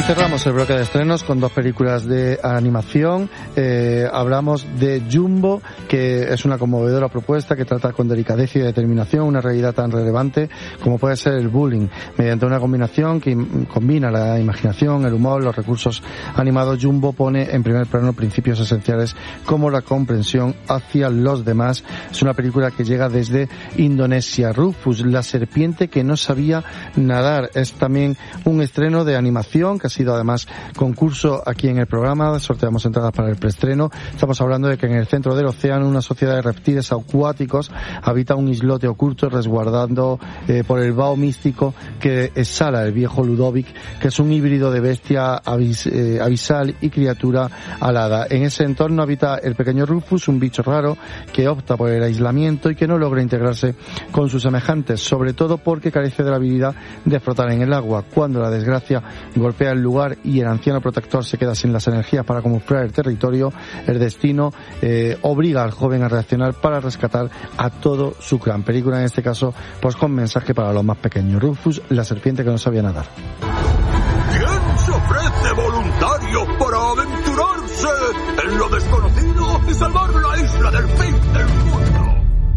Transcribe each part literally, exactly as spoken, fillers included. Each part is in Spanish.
Cerramos el bloque de estrenos con dos películas de animación. Eh, hablamos de Jumbo, que es una conmovedora propuesta que trata con delicadeza y determinación una realidad tan relevante como puede ser el bullying, mediante una combinación que combina la imaginación, el humor, los recursos animados. Jumbo pone en primer plano principios esenciales como la comprensión hacia los demás. Es una película que llega desde Indonesia. Rufus, la serpiente que no sabía nadar, es también un estreno de animación que ha sido además concurso aquí en el programa. Sorteamos entradas para el preestreno. Estamos hablando de que en el centro del océano una sociedad de reptiles acuáticos habita un islote oculto resguardando eh, por el vaho místico que exhala el viejo Ludovic, que es un híbrido de bestia abis, eh, abisal y criatura alada. En ese entorno habita el pequeño Rufus, un bicho raro que opta por el aislamiento y que no logra integrarse con sus semejantes, sobre todo porque carece de la habilidad de flotar en el agua. Cuando la desgracia golpea el lugar y el anciano protector se queda sin las energías para camuflar el territorio, el destino eh, obliga al joven a reaccionar para rescatar a todo su clan. Película en este caso pues con mensaje para los más pequeños. Rufus, la serpiente que no sabía nadar. ¿Quién se ofrece voluntario para aventurarse en lo desconocido y salvar la isla del fin del mundo?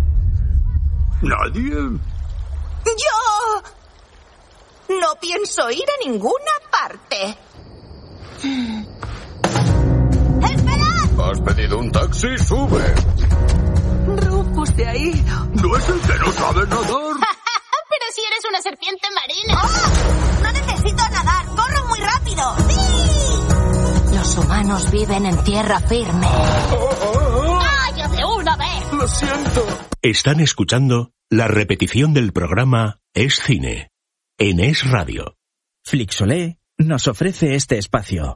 ¿Nadie? ¡Yo! No pienso ir a ninguna parte. ¡Esperad! ¿Has pedido un taxi? ¡Sube! Rufus se ha ido. ¿No es el que no sabe nadar? Pero si eres una serpiente marina. ¡Oh! No necesito nadar, corro muy rápido. ¡Sí! Los humanos viven en tierra firme. ¡Cállate una vez! Lo siento. Están escuchando la repetición del programa Es Cine en Es Radio. Flixolé nos ofrece este espacio.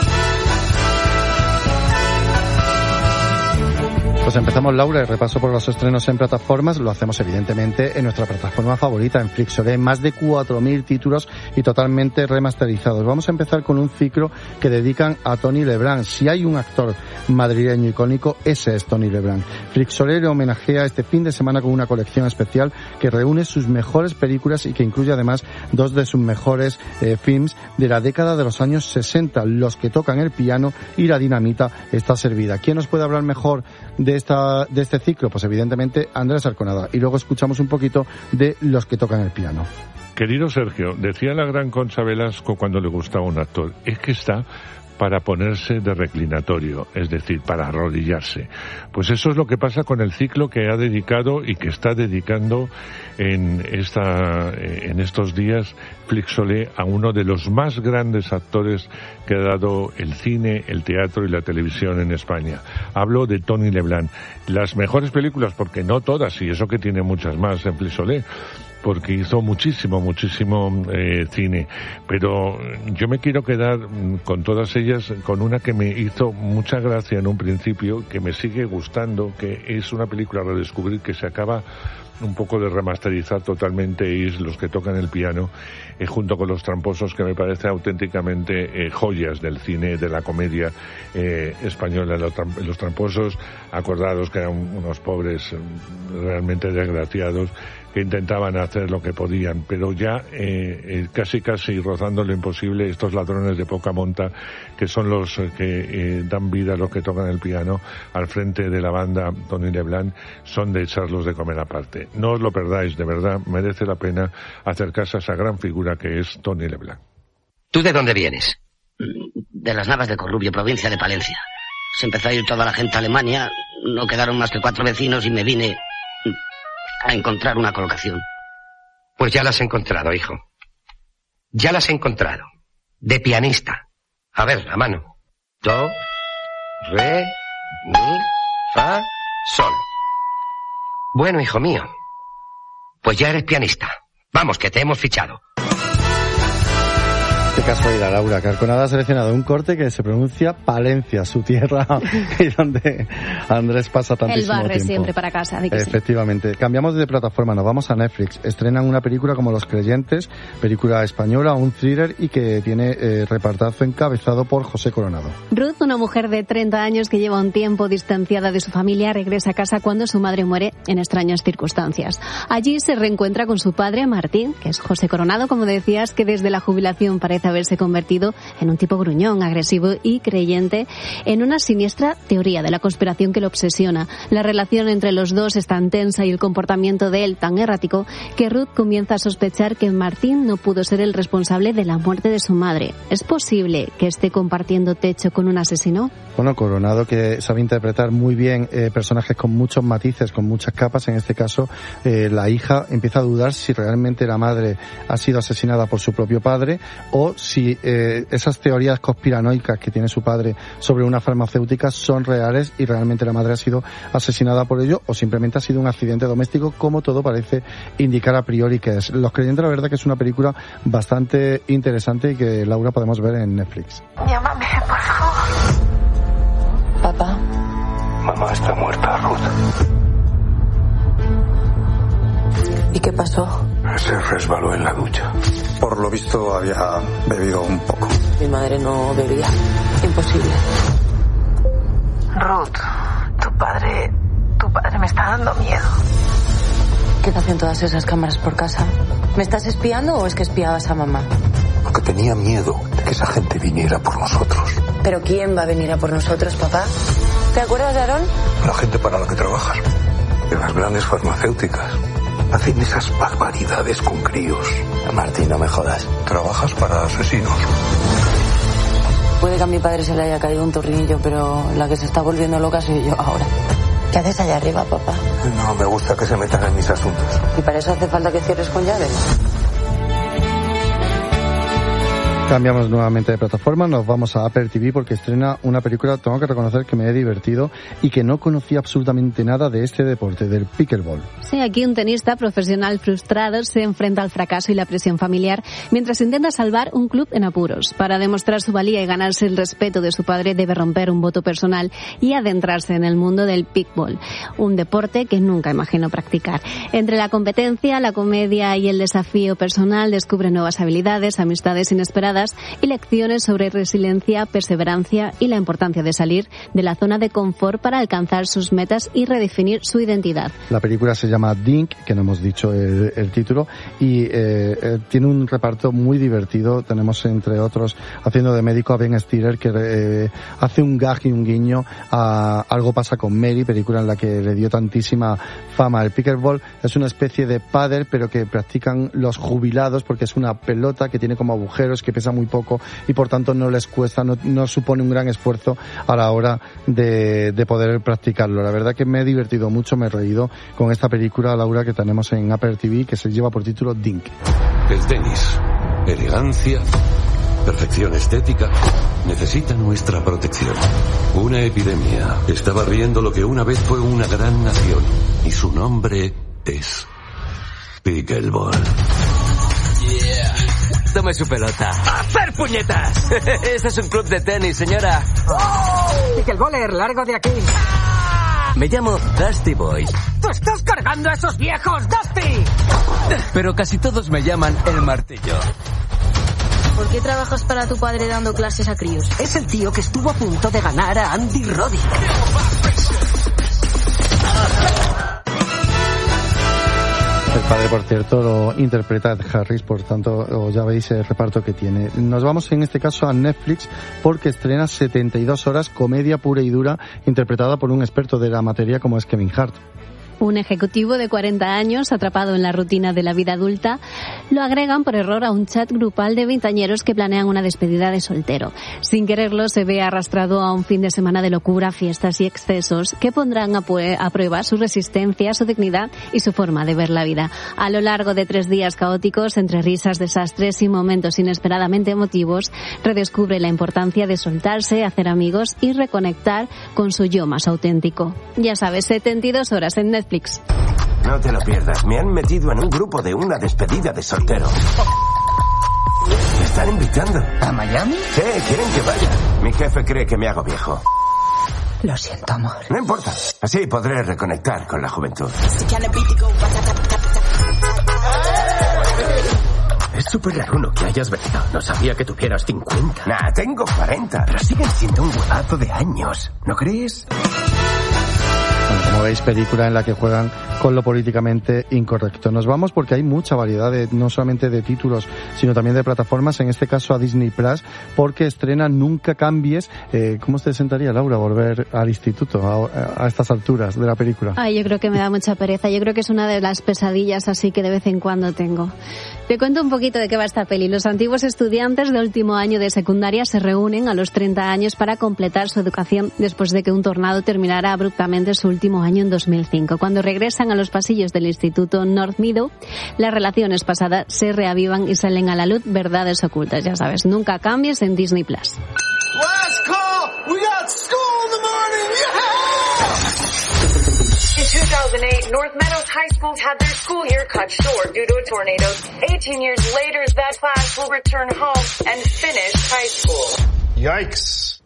Pues empezamos, Laura, el repaso por los estrenos en plataformas. Lo hacemos evidentemente en nuestra plataforma favorita, en Flixolé, más de cuatro mil títulos y totalmente remasterizados. Vamos a empezar con un ciclo que dedican a Tony Leblanc. Si hay un actor madrileño icónico, ese es Tony Leblanc. Flixolé le homenajea este fin de semana con una colección especial que reúne sus mejores películas y que incluye además dos de sus mejores eh, films de la década de los años sesenta, Los que tocan el piano y La dinamita está servida. ¿Quién nos puede hablar mejor de esta de este ciclo? Pues evidentemente Andrés Arconada, y luego escuchamos un poquito de Los que tocan el piano. Querido Sergio, decía la gran Concha Velasco cuando le gustaba un actor, es que está para ponerse de reclinatorio, es decir, para arrodillarse. Pues eso es lo que pasa con el ciclo que ha dedicado y que está dedicando en esta en estos días Flixolé a uno de los más grandes actores que ha dado el cine, el teatro y la televisión en España. Hablo de Tony Leblanc. Las mejores películas, porque no todas, y eso que tiene muchas más en Flixolé, porque hizo muchísimo, muchísimo eh, cine, pero yo me quiero quedar con todas ellas, con una que me hizo mucha gracia en un principio, que me sigue gustando, que es una película a redescubrir que se acaba un poco de remasterizar totalmente, y es Los que tocan el piano, eh, junto con Los tramposos, que me parece auténticamente eh, joyas del cine, de la comedia eh, española. Los, tram- los tramposos, acordados que eran unos pobres realmente desgraciados, que intentaban hacer lo que podían, pero ya eh, eh, casi casi rozando lo imposible, estos ladrones de poca monta, que son los eh, que eh, dan vida a los que tocan el piano al frente de la banda Tony Leblanc, son de echarlos de comer aparte. No os lo perdáis, de verdad, merece la pena acercarse a esa gran figura que es Tony Leblanc. ¿Tú de dónde vienes? De las Navas de Corrubio, provincia de Palencia. Se empezó a ir toda la gente a Alemania, no quedaron más que cuatro vecinos y me vine a encontrar una colocación. Pues ya la has encontrado, hijo. Ya la has encontrado. De pianista. A ver, a mano. Do, re, mi, fa, sol. Bueno, hijo mío. Pues ya eres pianista. Vamos, que te hemos fichado. Qué casualidad, Laura, que Arconada ha seleccionado un corte que se pronuncia Palencia, su tierra, y donde Andrés pasa tantísimo tiempo. El barre siempre para casa, di que Efectivamente. Sí. Cambiamos de plataforma, nos vamos a Netflix. Estrenan una película como Los creyentes, película española, un thriller, y que tiene eh, repartazo encabezado por José Coronado. Ruth, una mujer de treinta años que lleva un tiempo distanciada de su familia, regresa a casa cuando su madre muere en extrañas circunstancias. Allí se reencuentra con su padre, Martín, que es José Coronado, como decías, que desde la jubilación parece haber haberse convertido en un tipo gruñón, agresivo y creyente en una siniestra teoría de la conspiración que lo obsesiona. La relación entre los dos es tan tensa y el comportamiento de él tan errático que Ruth comienza a sospechar que Martin no pudo ser el responsable de la muerte de su madre. ¿Es posible que esté compartiendo techo con un asesino? Bueno, Coronado, que sabe interpretar muy bien eh, personajes con muchos matices, con muchas capas. En este caso, eh, la hija empieza a dudar si realmente la madre ha sido asesinada por su propio padre o si eh, esas teorías conspiranoicas que tiene su padre sobre una farmacéutica son reales y realmente la madre ha sido asesinada por ello o simplemente ha sido un accidente doméstico, como todo parece indicar a priori que es. Los Creyentes, la verdad que es una película bastante interesante y que, Laura, podemos ver en Netflix. Llámame, por favor. Papá. Mamá está muerta, Ruth. ¿Y qué pasó? Se resbaló en la ducha. Por lo visto había bebido un poco. Mi madre no bebía. Imposible. Ruth, tu padre... Tu padre me está dando miedo. ¿Qué te hacen todas esas cámaras por casa? ¿Me estás espiando o es que espiabas a mamá? Porque tenía miedo de que esa gente viniera por nosotros. ¿Pero quién va a venir a por nosotros, papá? ¿Te acuerdas de Aarón? La gente para la que trabajas. En las grandes farmacéuticas. Hacen esas barbaridades con críos. Martín, no me jodas. Trabajas para asesinos. Puede que a mi padre se le haya caído un tornillo, pero la que se está volviendo loca soy yo ahora. ¿Qué haces allá arriba, papá? No me gusta que se metan en mis asuntos. ¿Y para eso hace falta que cierres con llave? Cambiamos nuevamente de plataforma, nos vamos a Apple T V porque estrena una película, tengo que reconocer que me he divertido y que no conocía absolutamente nada de este deporte, del pickleball. Sí, aquí un tenista profesional frustrado se enfrenta al fracaso y la presión familiar mientras intenta salvar un club en apuros. Para demostrar su valía y ganarse el respeto de su padre debe romper un voto personal y adentrarse en el mundo del pickleball, un deporte que nunca imaginó practicar. Entre la competencia, la comedia y el desafío personal descubre nuevas habilidades, amistades inesperadas y lecciones sobre resiliencia, perseverancia y la importancia de salir de la zona de confort para alcanzar sus metas y redefinir su identidad. La película se llama Dink, que no hemos dicho el, el título, y eh, eh, tiene un reparto muy divertido. Tenemos, entre otros, haciendo de médico a Ben Stiller, que eh, hace un gag y un guiño a Algo pasa con Mary, película en la que le dio tantísima fama. El pickleball es una especie de pádel, pero que practican los jubilados, porque es una pelota que tiene como agujeros, que pesa muy poco y por tanto no les cuesta, no, no supone un gran esfuerzo a la hora de, de poder practicarlo. La verdad que me he divertido mucho, me he reído con esta película, Laura, que tenemos en Apple T V, que se lleva por título Dink. El tenis, elegancia, perfección estética, necesita nuestra protección. Una epidemia está barriendo lo que una vez fue una gran nación y su nombre es pickleball. Yeah. Tome su pelota. ¡A hacer puñetas! Este es un club de tenis, señora. ¡Oh! Pickleball, largo de aquí. Me llamo Dusty Boy. ¡Tú estás cargando a esos viejos, Dusty! Pero casi todos me llaman el martillo. ¿Por qué trabajas para tu padre dando clases a críos? Es el tío que estuvo a punto de ganar a Andy Roddick. El padre, por cierto, lo interpreta Ed Harris, por tanto, ya veis el reparto que tiene. Nos vamos en este caso a Netflix porque estrena setenta y dos horas, comedia pura y dura, interpretada por un experto de la materia como es Kevin Hart. Un ejecutivo de cuarenta años, atrapado en la rutina de la vida adulta, lo agregan por error a un chat grupal de veinteañeros que planean una despedida de soltero. Sin quererlo, se ve arrastrado a un fin de semana de locura, fiestas y excesos que pondrán a, a prueba su resistencia, su dignidad y su forma de ver la vida. A lo largo de tres días caóticos, entre risas, desastres y momentos inesperadamente emotivos, redescubre la importancia de soltarse, hacer amigos y reconectar con su yo más auténtico. Ya sabes, setenta y dos horas en Netflix. No te lo pierdas, me han metido en un grupo de una despedida de soltero. Me están invitando. ¿A Miami? Sí, quieren que vaya. Mi jefe cree que me hago viejo. Lo siento, amor. No importa, así podré reconectar con la juventud. Es súper raro que hayas venido. No sabía que tuvieras cincuenta. Nah, tengo cuarenta. Pero siguen siendo un huevazo de años, ¿no crees? Bueno, como veis, película en la que juegan con lo políticamente incorrecto. Nos vamos porque hay mucha variedad, de, no solamente de títulos, sino también de plataformas, en este caso a Disney Plus, porque estrena Nunca Cambies. Eh, ¿Cómo te sentaría, Laura, volver al instituto a, a estas alturas de la película? Ay, yo creo que me da mucha pereza. Yo creo que es una de las pesadillas así que de vez en cuando tengo. Te cuento un poquito de qué va esta peli. Los antiguos estudiantes de último año de secundaria se reúnen a los treinta años para completar su educación después de que un tornado terminara abruptamente su último año en dos mil cinco. Cuando regresan a los pasillos del Instituto North Meadow, las relaciones pasadas se reavivan y salen a la luz verdades ocultas. Ya sabes, Nunca Cambies en Disney Plus. Last call! We got school in the morning! Yeah! In two thousand eight, North Meadows High School had their school year cut short due to a tornado. eighteen years later, that class will return home and finish high school. Yikes.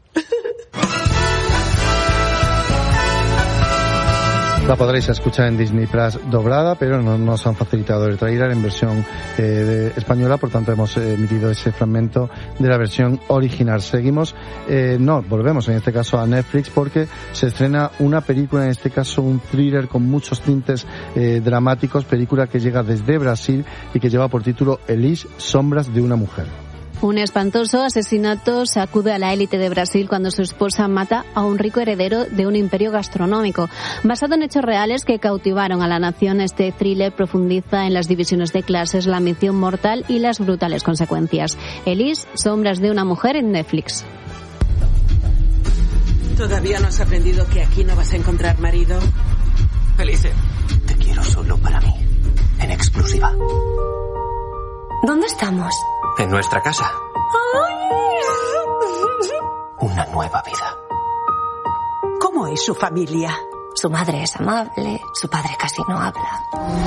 La podréis escuchar en Disney Plus doblada, pero no nos han facilitado el tráiler en versión eh, de española, por tanto hemos emitido ese fragmento de la versión original. Seguimos, eh, no, volvemos en este caso a Netflix porque se estrena una película, en este caso un thriller con muchos tintes eh, dramáticos, película que llega desde Brasil y que lleva por título Elise, Sombras de una mujer. Un espantoso asesinato sacude a la élite de Brasil cuando su esposa mata a un rico heredero de un imperio gastronómico. Basado en hechos reales que cautivaron a la nación, este thriller profundiza en las divisiones de clases, la ambición mortal y las brutales consecuencias. Elise, Sombras de una mujer en Netflix. ¿Todavía no has aprendido que aquí no vas a encontrar marido? Elise, te quiero solo para mí, en exclusiva. ¿Dónde estamos? En nuestra casa. Una nueva vida. ¿Cómo es su familia? Su madre es amable, su padre casi no habla.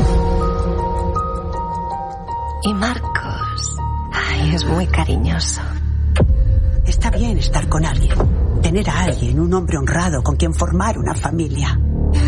Y Marcos, ay, es muy cariñoso. Está bien estar con alguien, tener a alguien, un hombre honrado con quien formar una familia.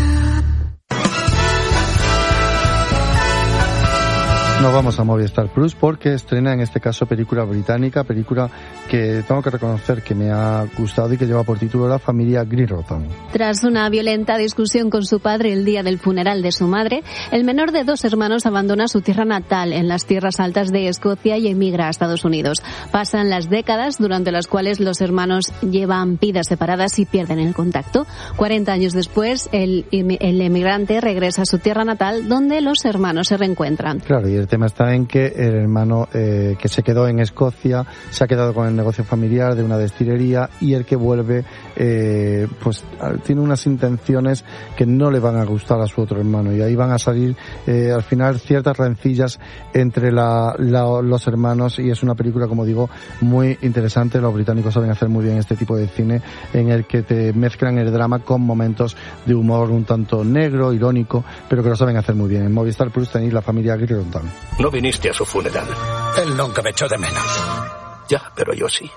Nos vamos a Movistar Plus porque estrena en este caso película británica, película que tengo que reconocer que me ha gustado y que lleva por título La familia Grilroton. Tras una violenta discusión con su padre el día del funeral de su madre, el menor de dos hermanos abandona su tierra natal en las tierras altas de Escocia y emigra a Estados Unidos. Pasan las décadas durante las cuales los hermanos llevan vidas separadas y pierden el contacto. cuarenta años después, el, el emigrante regresa a su tierra natal donde los hermanos se reencuentran. Claro, y el tema está en que el hermano eh, que se quedó en Escocia se ha quedado con el negocio familiar de una destilería y el que vuelve eh, pues tiene unas intenciones que no le van a gustar a su otro hermano y ahí van a salir eh, al final ciertas rencillas entre la, la, los hermanos y es una película, como digo, muy interesante. Los británicos saben hacer muy bien este tipo de cine en el que te mezclan el drama con momentos de humor un tanto negro, irónico, pero que lo saben hacer muy bien. En Movistar Plus tenéis La familia Grilroton. No viniste a su funeral. Él nunca me echó de menos. Ya, pero yo sí.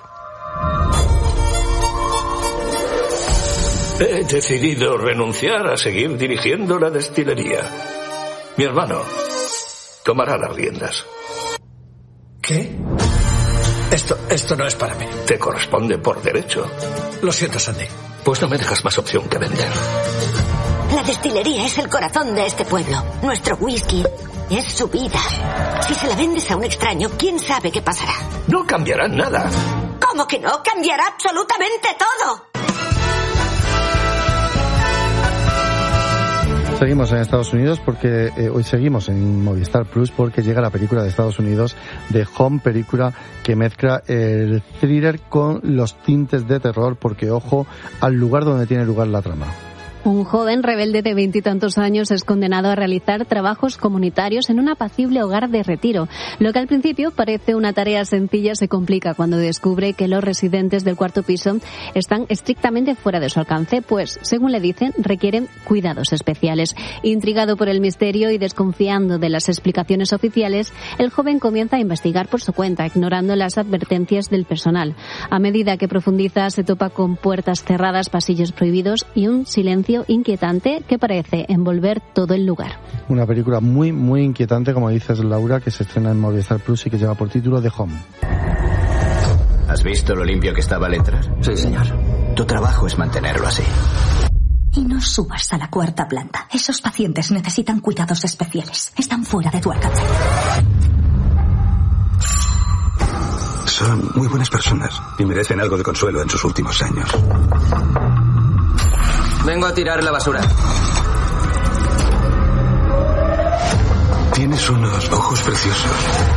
He decidido renunciar a seguir dirigiendo la destilería. Mi hermano tomará las riendas. ¿Qué? Esto, esto no es para mí. Te corresponde por derecho. Lo siento, Sandy. Pues no me dejas más opción que vender. La destilería es el corazón de este pueblo. Nuestro whisky es su vida. Si se la vendes a un extraño, ¿quién sabe qué pasará? No cambiará nada. ¿Cómo que no? Cambiará absolutamente todo. Seguimos en Estados Unidos porque eh, hoy seguimos en Movistar Plus porque llega la película de Estados Unidos de Home, película que mezcla el thriller con los tintes de terror porque ojo al lugar donde tiene lugar la trama. Un joven rebelde de veintitantos años es condenado a realizar trabajos comunitarios en un apacible hogar de retiro. Lo que al principio parece una tarea sencilla se complica cuando descubre que los residentes del cuarto piso están estrictamente fuera de su alcance, pues, según le dicen, requieren cuidados especiales. Intrigado por el misterio y desconfiando de las explicaciones oficiales, el joven comienza a investigar por su cuenta, ignorando las advertencias del personal. A medida que profundiza, se topa con puertas cerradas, pasillos prohibidos y un silencio inquietante que parece envolver todo el lugar. Una película muy, muy inquietante, como dices, Laura, que se estrena en Movistar Plus y que lleva por título The Home. ¿Has visto lo limpio que estaba al entrar? Sí, señor. Tu trabajo es mantenerlo así. Y no subas a la cuarta planta. Esos pacientes necesitan cuidados especiales. Están fuera de tu alcance. Son muy buenas personas y merecen algo de consuelo en sus últimos años. Vengo a tirar la basura. Tienes unos ojos preciosos.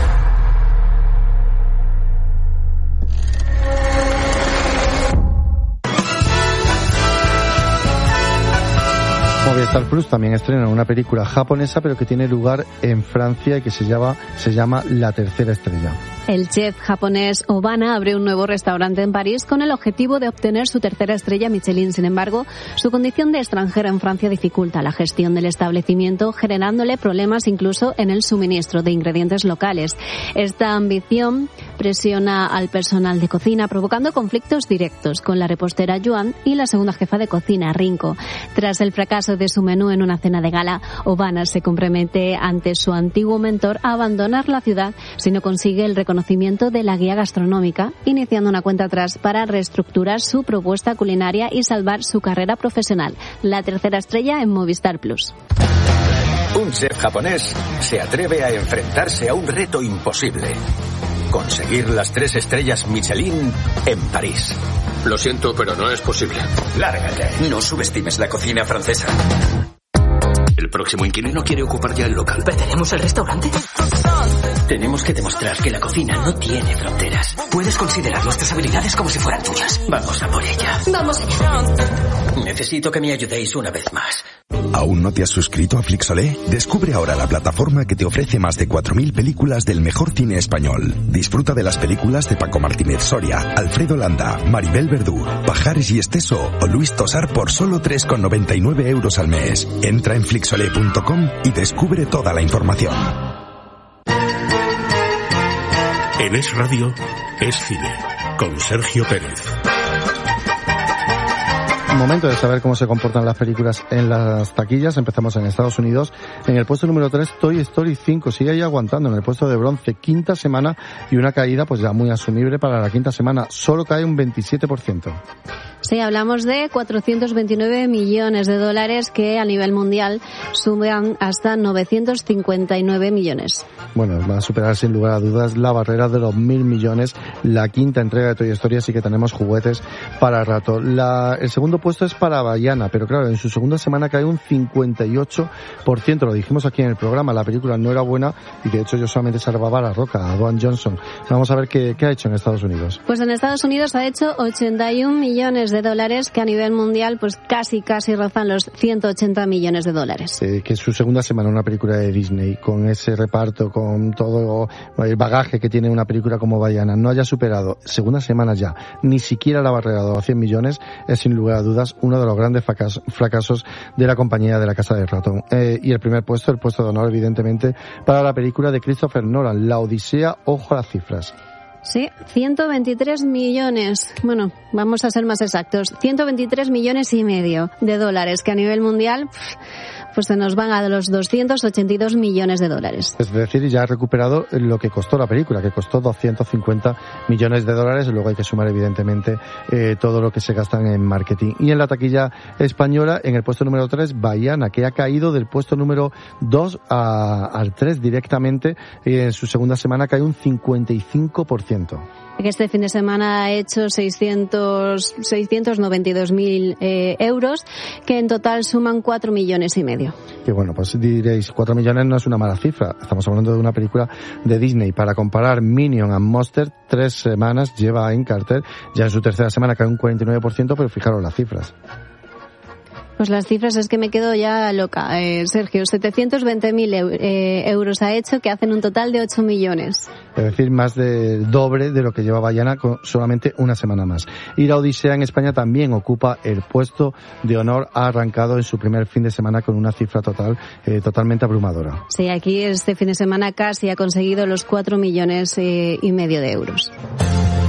Movistar Plus también estrena una película japonesa, pero que tiene lugar en Francia y que se llama, se llama La Tercera Estrella. El chef japonés Obana abre un nuevo restaurante en París con el objetivo de obtener su tercera estrella Michelin. Sin embargo, su condición de extranjero en Francia dificulta la gestión del establecimiento, generándole problemas incluso en el suministro de ingredientes locales. Esta ambición presiona al personal de cocina, provocando conflictos directos con la repostera Yuan y la segunda jefa de cocina, Rinko. Tras el fracaso de su menú en una cena de gala, Obana se compromete ante su antiguo mentor a abandonar la ciudad si no consigue el reconocimiento de la guía gastronómica, iniciando una cuenta atrás para reestructurar su propuesta culinaria y salvar su carrera profesional. La tercera estrella en Movistar Plus. Un chef japonés se atreve a enfrentarse a un reto imposible: conseguir las tres estrellas Michelin en París. Lo siento, pero no es posible. Lárgate. No subestimes la cocina francesa. El próximo inquilino quiere ocupar ya el local. ¿Perderemos el restaurante? Tenemos que demostrar que la cocina no tiene fronteras. Puedes considerar nuestras habilidades como si fueran tuyas. Vamos a por ella. Vamos allá. Necesito que me ayudéis una vez más. ¿Aún no te has suscrito a Flixolé? Descubre ahora la plataforma que te ofrece más de cuatro mil películas del mejor cine español. Disfruta de las películas de Paco Martínez Soria, Alfredo Landa, Maribel Verdú, Pajares y Esteso o Luis Tosar por solo tres con noventa y nueve euros al mes. Entra en flixolé punto com y descubre toda la información. En Es Radio, Es Cine, con Sergio Pérez. Momento de saber cómo se comportan las películas en las taquillas. Empezamos en Estados Unidos. En el puesto número tres, Toy Story cinco. Sigue ahí aguantando en el puesto de bronce. Quinta semana y una caída pues ya muy asumible para la quinta semana. Solo cae un veintisiete por ciento. Sí, hablamos de cuatrocientos veintinueve millones de dólares que a nivel mundial suman hasta novecientos cincuenta y nueve millones. Bueno, va a superar sin lugar a dudas la barrera de los mil millones. La quinta entrega de Toy Story, así que tenemos juguetes para el rato. La, el segundo puesto es para Vaiana, pero claro, en su segunda semana cae un cincuenta y ocho por ciento. Lo dijimos aquí en el programa, la película no era buena y de hecho yo solamente salvaba a La Roca, a Dwayne Johnson. Vamos a ver qué, qué ha hecho en Estados Unidos. Pues en Estados Unidos ha hecho ochenta y un millones de dólares, que a nivel mundial pues casi casi rozan los ciento ochenta millones de dólares. Eh, que es su segunda semana una película de Disney, con ese reparto, con todo el bagaje que tiene una película como Vaiana, no haya superado segunda semana ya ni siquiera la barrera de los cien millones, es sin lugar a dudas uno de los grandes fracasos de la compañía de La Casa del Ratón. Eh, y el primer puesto, el puesto de honor evidentemente para la película de Christopher Nolan, La Odisea. Ojo a las cifras. Sí, ciento veintitrés millones, bueno, vamos a ser más exactos, ciento veintitrés millones y medio de dólares, que a nivel mundial pues se nos van a los doscientos ochenta y dos millones de dólares. Es decir, ya ha recuperado lo que costó la película, que costó doscientos cincuenta millones de dólares, y luego hay que sumar evidentemente eh, todo lo que se gastan en marketing. Y en la taquilla española, en el puesto número tres, Vaiana, que ha caído del puesto número dos a, al tres directamente, y en su segunda semana cae un cincuenta y cinco por ciento. Que este fin de semana ha hecho seiscientos, seiscientos noventa y dos mil eh, euros, que en total suman cuatro millones y medio. Que bueno, pues diréis, cuatro millones no es una mala cifra. Estamos hablando de una película de Disney. Para comparar, Minion and Monster, tres semanas lleva en cartel. Ya en su tercera semana cae un cuarenta y nueve por ciento, pero fijaros las cifras. Pues las cifras es que me quedo ya loca, eh, Sergio. setecientos veinte mil eh, euros ha hecho, que hacen un total de ocho millones. Es decir, más del doble de lo que lleva Vaiana con solamente una semana más. Y La Odisea en España también ocupa el puesto de honor. Ha arrancado en su primer fin de semana con una cifra total eh, totalmente abrumadora. Sí, aquí este fin de semana casi ha conseguido los cuatro millones eh, y medio de euros.